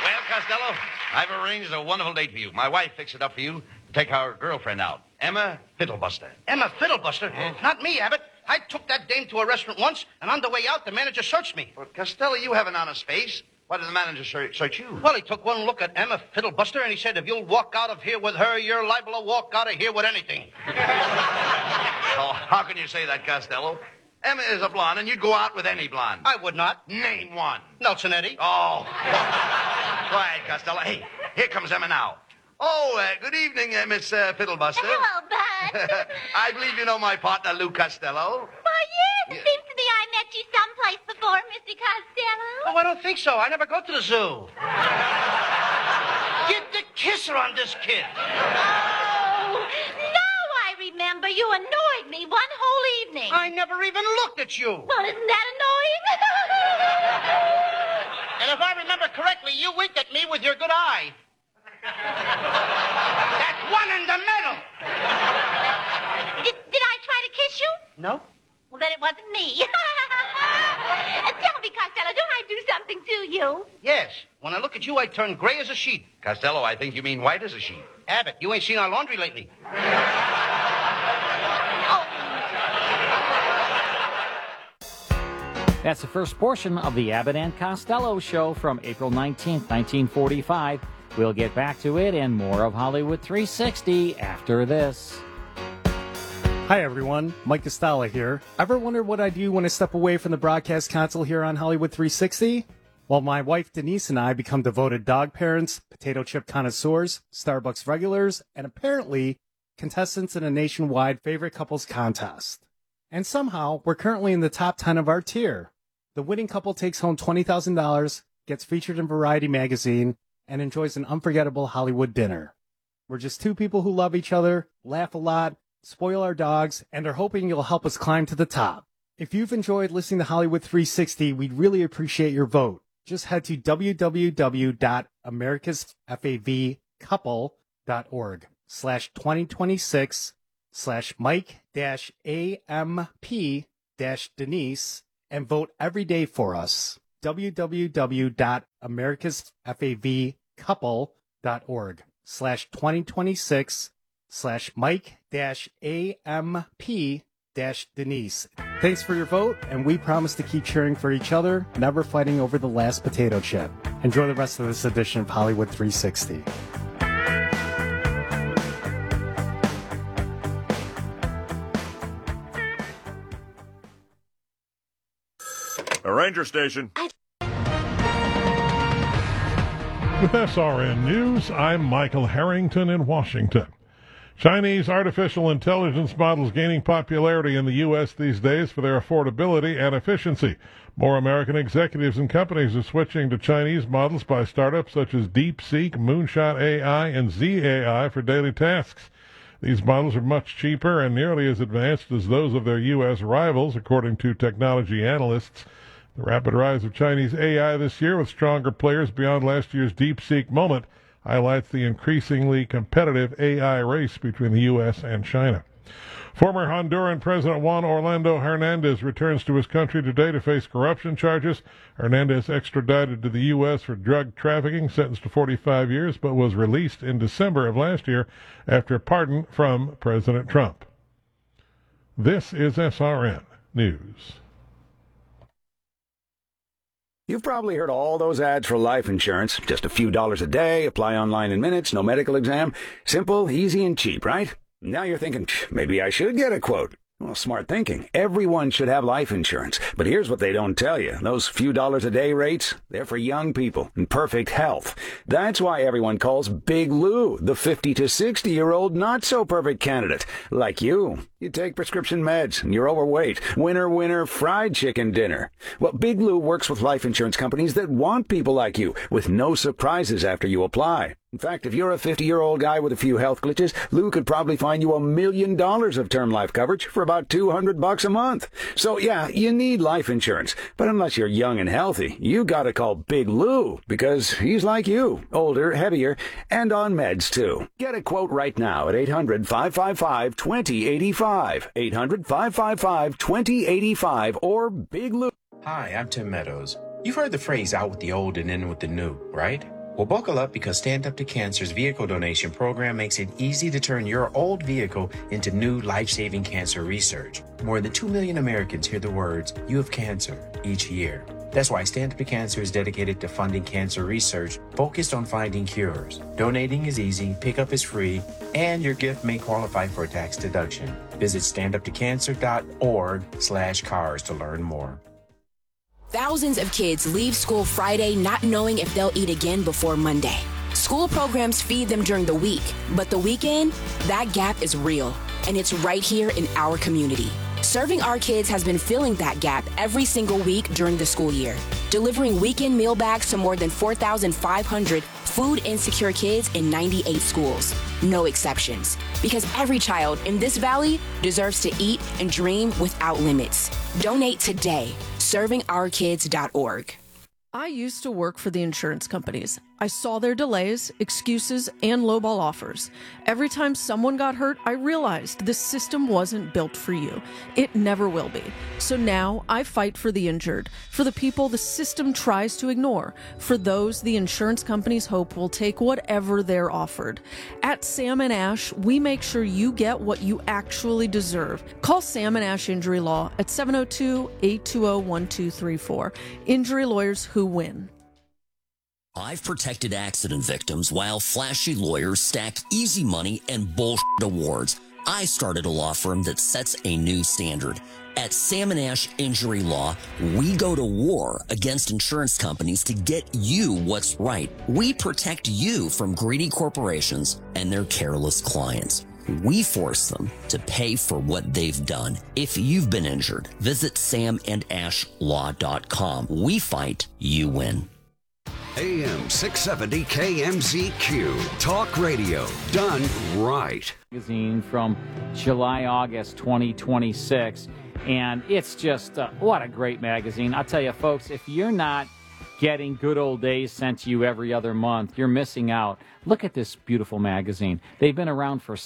Well, Costello, I've arranged a wonderful date for you. My wife fixed it up for you to take our girlfriend out, Emma Fiddlebuster. Emma Fiddlebuster? Not me, Abbott. I took that dame to a restaurant once, and on the way out, the manager searched me. But, Costello, you have an honest face. Why did the manager search you? Well, he took one look at Emma Fiddlebuster, and he said, if you'll walk out of here with her, you're liable to walk out of here with anything. Oh, how can you say that, Costello? Emma is a blonde, and you'd go out with any blonde. I would not. Name one. Nelson Eddy. Oh. Quiet, Costello. Hey, here comes Emma now. Oh, good evening, Miss Fiddlebuster. Hello, Bud. I believe you know my partner, Lou Costello. Why, yes. It seems to me I met you someplace before, Mr. Costello. Oh, I don't think so. I never go to the zoo. Get the kisser on this kid. Oh, now I remember. You annoyed me one whole evening. I never even looked at you. Well, isn't that annoying? And if I remember correctly, you winked at me with your good eye. That one in the middle. Did I try to kiss you? No. Well, then it wasn't me. Tell me, Costello, don't I do something to you? Yes. When I look at you, I turn gray as a sheet. Costello, I think you mean white as a sheet. Abbott, you ain't seen our laundry lately. That's the first portion of the Abbott and Costello Show from April 19th, 1945. We'll get back to it and more of Hollywood 360 after this. Hi, everyone. Mike Costello here. Ever wonder what I do when I step away from the broadcast console here on Hollywood 360? Well, my wife Denise and I become devoted dog parents, potato chip connoisseurs, Starbucks regulars, and apparently contestants in a nationwide favorite couples contest. And somehow, we're currently in the top 10 of our tier. The winning couple takes home $20,000, gets featured in Variety magazine, and enjoys an unforgettable Hollywood dinner. We're just two people who love each other, laugh a lot, spoil our dogs, and are hoping you'll help us climb to the top. If you've enjoyed listening to Hollywood 360, we'd really appreciate your vote. Just head to www.americasfavcouple.org/2026/Mike-AMP-Denise and vote every day for us. www.americasfavcouple.org/2026/Mike-AMP-Denise. Thanks for your vote, and we promise to keep cheering for each other, never fighting over the last potato chip. Enjoy the rest of this edition of Hollywood 360. A ranger station. With SRN News, I'm Michael Harrington in Washington. Chinese artificial intelligence models gaining popularity in the U.S. these days for their affordability and efficiency. More American executives and companies are switching to Chinese models by startups such as DeepSeek, Moonshot AI, and ZAI for daily tasks. These models are much cheaper and nearly as advanced as those of their U.S. rivals, according to technology analysts. The rapid rise of Chinese AI this year, with stronger players beyond last year's DeepSeek moment, highlights the increasingly competitive AI race between the U.S. and China. Former Honduran President Juan Orlando Hernandez returns to his country today to face corruption charges. Hernandez extradited to the U.S. for drug trafficking, sentenced to 45 years, but was released in December of last year after a pardon from President Trump. This is SRN News. You've probably heard all those ads for life insurance. Just a few dollars a day, apply online in minutes, no medical exam. Simple, easy, and cheap, right? Now you're thinking, maybe I should get a quote. Well, smart thinking. Everyone should have life insurance. But here's what they don't tell you. Those few dollars a day rates, they're for young people in perfect health. That's why everyone calls Big Lou the 50 to 60-year-old not-so-perfect candidate. Like you. You take prescription meds, and you're overweight. Winner, winner, fried chicken dinner. Well, Big Lou works with life insurance companies that want people like you, with no surprises after you apply. In fact, if you're a 50-year-old guy with a few health glitches, Lou could probably find you $1 million of term life coverage for about $200 a month. So yeah, you need life insurance. But unless you're young and healthy, you gotta call Big Lou, because he's like you, older, heavier, and on meds too. Get a quote right now at 800-555-2085. 800-555-2085 or Big Lou. Hi, I'm Tim Meadows. You've heard the phrase out with the old and in with the new, right? Well, buckle up because Stand Up to Cancer's vehicle donation program makes it easy to turn your old vehicle into new life-saving cancer research. More than 2 million Americans hear the words, "You have cancer," each year. That's why Stand Up to Cancer is dedicated to funding cancer research focused on finding cures. Donating is easy, pickup is free, and your gift may qualify for a tax deduction. Visit standuptocancer.org/cars to learn more. Thousands of kids leave school Friday not knowing if they'll eat again before Monday. School programs feed them during the week, but the weekend, that gap is real, and it's right here in our community. Serving Our Kids has been filling that gap every single week during the school year, delivering weekend meal bags to more than 4,500 food-insecure kids in 98 schools. No exceptions, because every child in this valley deserves to eat and dream without limits. Donate today. ServingOurKids.org. I used to work for the insurance companies. I saw their delays, excuses, and lowball offers. Every time someone got hurt, I realized this system wasn't built for you. It never will be. So now I fight for the injured, for the people the system tries to ignore, for those the insurance companies hope will take whatever they're offered. At Sam & Ash, we make sure you get what you actually deserve. Call Sam & Ash Injury Law at 702-820-1234. Injury lawyers who win. I've protected accident victims while flashy lawyers stack easy money and bullshit awards. I started a law firm that sets a new standard. At Sam & Ash Injury Law, we go to war against insurance companies to get you what's right. We protect you from greedy corporations and their careless clients. We force them to pay for what they've done. If you've been injured, visit samandashlaw.com. We fight, you win. AM 670 KMZQ. Talk radio done right. Magazine from July, August 2026. And it's just, what a great magazine. I'll tell you, folks, if you're not getting Good Old Days sent to you every other month, you're missing out. Look at this beautiful magazine. They've been around for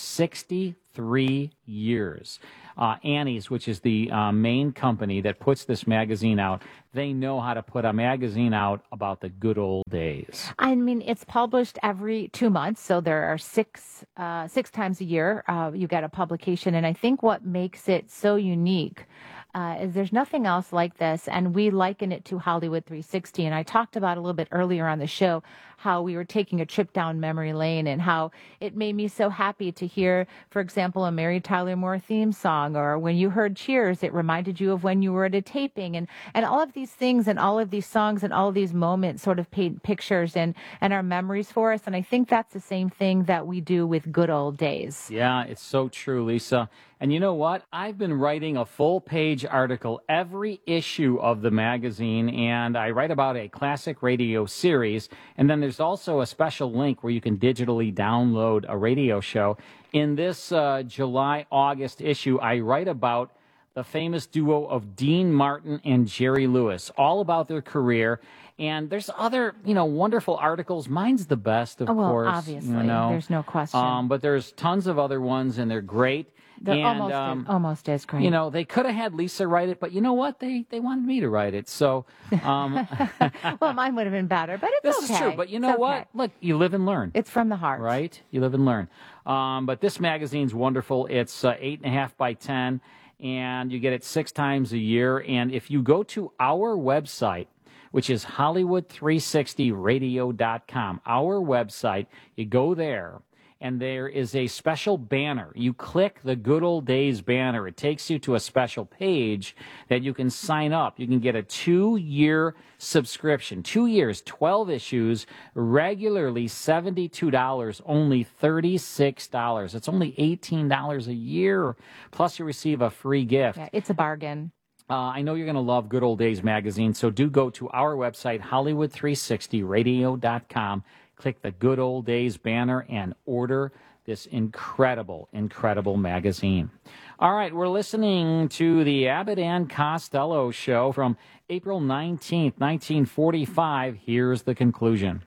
63 years. Annie's, which is the main company that puts this magazine out, they know how to put a magazine out about the good old days. I mean, it's published every 2 months, so there are six times a year you get a publication. And I think what makes it so unique is there's nothing else like this, and we liken it to Hollywood 360. And I talked about a little bit earlier on the show how we were taking a trip down memory lane and how it made me so happy to hear, for example, a Mary Tyler Moore theme song, or when you heard Cheers, it reminded you of when you were at a taping, and all of these things and all of these songs and all of these moments sort of paint pictures and our memories for us. And I think that's the same thing that we do with Good Old Days. Yeah, it's so true, Lisa. And you know what? I've been writing a full-page article every issue of the magazine, and I write about a classic radio series. And then there's also a special link where you can digitally download a radio show. In this July-August issue, I write about the famous duo of Dean Martin and Jerry Lewis, all about their career. And there's other, wonderful articles. Mine's the best, of course. Obviously, there's no question. But there's tons of other ones, and they're great. They're almost as great. They could have had Lisa write it, but you know what? They wanted me to write it. So, well, mine would have been better, but it's okay. This is true. But you know what? Look, you live and learn. It's from the heart. Right? You live and learn. But this magazine's wonderful. It's 8.5 by 10, and you get it 6 times a year. And if you go to our website, which is Hollywood360radio.com, our website, you go there, and there is a special banner. You click the Good Old Days banner. It takes you to a special page that you can sign up. You can get a 2-year subscription. 2 years, 12 issues, regularly $72, only $36. It's only $18 a year. Plus you receive a free gift. Yeah, it's a bargain. I know you're going to love Good Old Days magazine, so do go to our website, Hollywood360radio.com. Click the Good Old Days banner and order this incredible, incredible magazine. All right, we're listening to the Abbott and Costello show from April 19th, 1945. Here's the conclusion.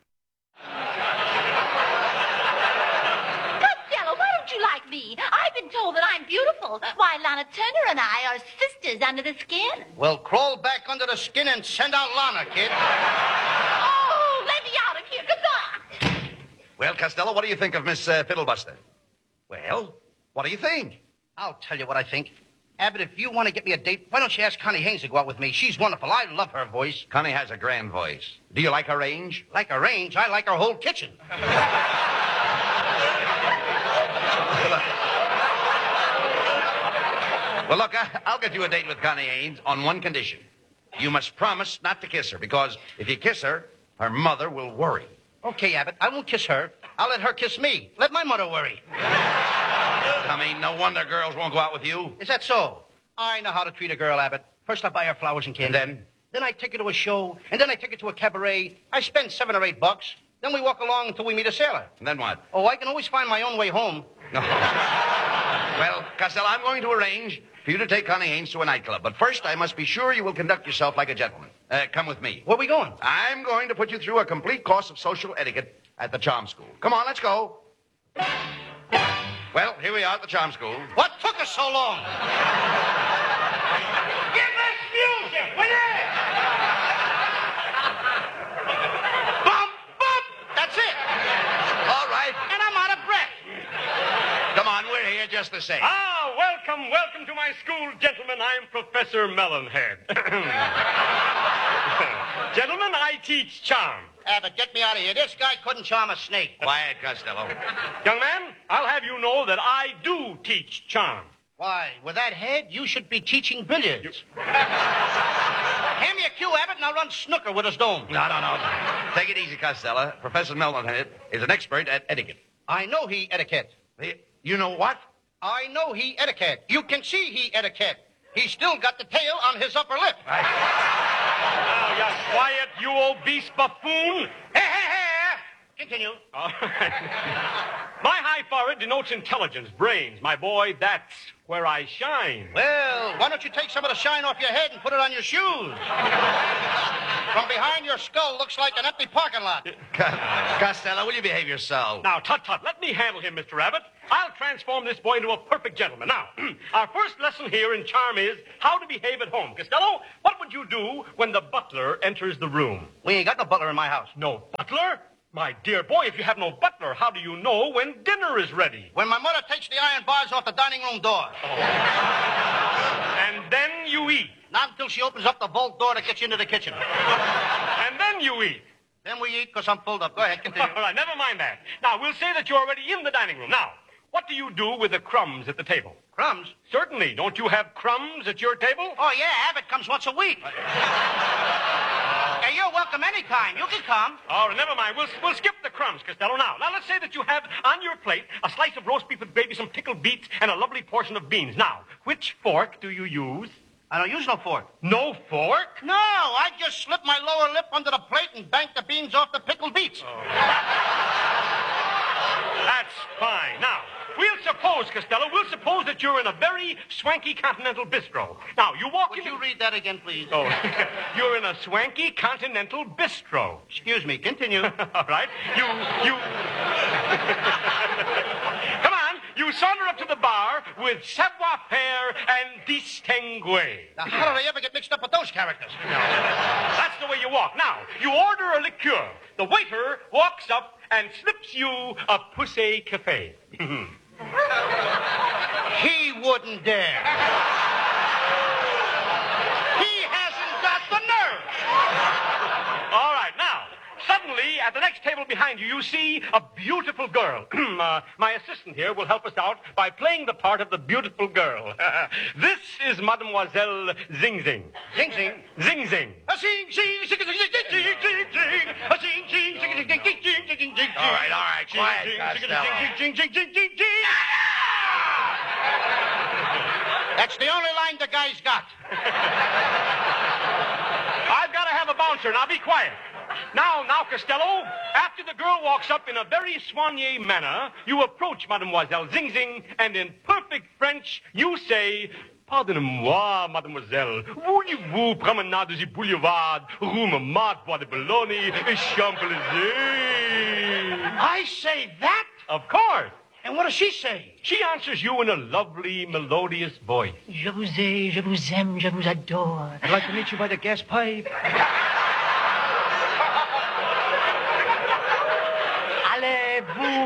Costello, why don't you like me? I've been told that I'm beautiful, while Lana Turner and I are sisters under the skin. Well, crawl back under the skin and send out Lana, kid. Oh, let me out of here. Goodbye. Costello, what do you think of Miss Fiddlebuster? Well, what do you think? I'll tell you what I think. Abbott, if you want to get me a date, why don't you ask Connie Haynes to go out with me? She's wonderful. I love her voice. Connie has a grand voice. Do you like her range? Like her range? I like her whole kitchen. Well, look, I'll get you a date with Connie Haynes on one condition. You must promise not to kiss her, because if you kiss her, her mother will worry. Okay, Abbott, I won't kiss her. I'll let her kiss me. Let my mother worry. I mean, no wonder girls won't go out with you. Is that so? I know how to treat a girl, Abbott. First, I buy her flowers and candy. And then? Then I take her to a show, and then I take her to a cabaret. I spend $7 or $8. Then we walk along until we meet a sailor. And then what? Oh, I can always find my own way home. No. Well, Costello, I'm going to arrange for you to take Connie Haynes to a nightclub. But first, I must be sure you will conduct yourself like a gentleman. Come with me. Where are we going? I'm going to put you through a complete course of social etiquette at the Charm School. Come on, let's go. Well, here we are at the Charm School. What took us so long? Give us music, will you? Bump, bump. That's it. All right. And I'm out of breath. Come on, we're here just the same. Ah, welcome to my school, gentlemen. I'm Professor Melonhead. Gentlemen, I teach charm. Abbott, get me out of here. This guy couldn't charm a snake. Quiet, Costello. Young man, I'll have you know that I do teach charm. Why, with that head, you should be teaching billiards. Hand me a cue, Abbott, and I'll run snooker with his dome. No. Take it easy, Costello. Professor Melonhead is an expert at etiquette. I know he etiquette. You know what? I know he etiquette. You can see he etiquette. He's still got the tail on his upper lip. Now, you quiet, you obese buffoon. Hey. Continue. All right. My high forehead denotes intelligence, brains. My boy, that's where I shine. Well, why don't you take some of the shine off your head and put it on your shoes? From behind your skull looks like an empty parking lot. Costello, will you behave yourself? Now, tut. Let me handle him, Mr. Abbott. I'll transform this boy into a perfect gentleman. Now, our first lesson here in charm is how to behave at home. Costello, what would you do when the butler enters the room? We ain't got no butler in my house. No butler? My dear boy, if you have no butler, how do you know when dinner is ready? When my mother takes the iron bars off the dining room door. And then you eat. Not until she opens up the vault door to get you into the kitchen. And then you eat. Then we eat because I'm filled up. Go ahead, continue. All right, never mind that. Now, we'll say that you're already in the dining room. Now, what do you do with the crumbs at the table? Crumbs? Certainly. Don't you have crumbs at your table? Oh, yeah, Abbott comes once a week. Hey, you're welcome anytime. You can come. All right, never mind. We'll skip the crumbs, Costello. Now, let's say that you have on your plate a slice of roast beef with gravy, some pickled beets, and a lovely portion of beans. Now, which fork do you use? I don't use no fork. No fork? No, I just slip my lower lip under the plate and bank the beans off the pickled beets. Oh. That's fine. Now, we'll suppose, Costello, that you're in a very swanky continental bistro. Now, you walk in... Would you read that again, please? Oh, you're in a swanky continental bistro. Excuse me, continue. All right. You... Come on, you saunter up to the bar with savoir-faire and distingue. Now, how did I ever get mixed up with those characters? No. That's the way you walk. Now, you order a liqueur. The waiter walks up and slips you a poussé café. He wouldn't dare. He hasn't got the nerve. All right, now, suddenly, at the next table behind you, you see a beautiful girl. My assistant here will help us out by playing the part of the beautiful girl. This is Mademoiselle Zing Zing. Zing Zing? Zing Zing. A zing zing zing zing zing zing zing zing. A zing zing zing zing zing zing zing zing. All right, quiet, Costello. Zing zing zing zing zing. That's the only line the guy's got. I've got to have a bouncer. Now be quiet. Now, Costello, after the girl walks up in a very soigné manner, you approach Mademoiselle Zing Zing, and in perfect French, you say, "Pardonnez-moi, mademoiselle, voulez-vous promenade du boulevard, rue Montmartre, Bois de Boulogne, et Champs-Élysées?" I say that? Of course. And what does she say? She answers you in a lovely, melodious voice. Je vous ai, je vous aime, je vous adore. I'd like to meet you by the gas pipe. Allez-vous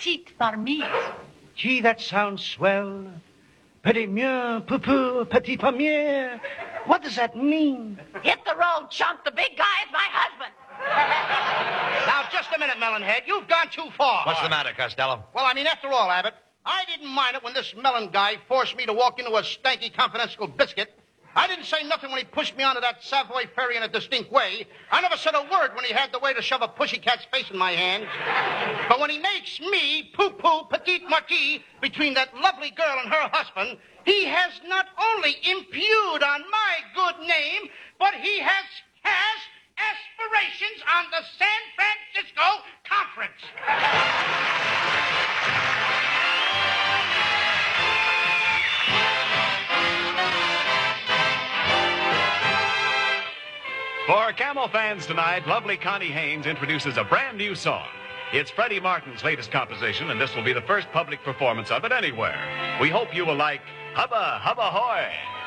petite marmite. Gee, that sounds swell. Petit mieux, poupou, petit pommier. What does that mean? Hit the road, chump. The big guy is my husband. Now, just a minute, Melonhead. You've gone too far. What's the matter, Costello? Well, I mean, after all, Abbott, I didn't mind it when this melon guy forced me to walk into a stanky confidential biscuit. I didn't say nothing when he pushed me onto that Savoy ferry in a distinct way. I never said a word when he had the way to shove a pussycat's face in my hands. But when he makes me poo-poo petite marquis between that lovely girl and her husband, he has not only impugned on my good name, but he has aspirations on the San Francisco Conference. For Camel fans tonight, lovely Connie Haynes introduces a brand new song. It's Freddie Martin's latest composition, and this will be the first public performance of it anywhere. We hope you will like Hubba Hubba Hoy.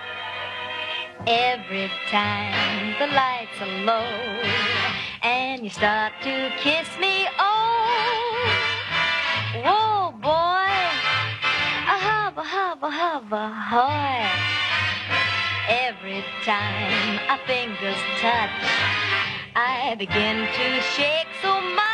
Every time the lights are low and you start to kiss me, oh, whoa, boy, a hubba hubba hubba hoy. Every time our fingers touch, I begin to shake so much.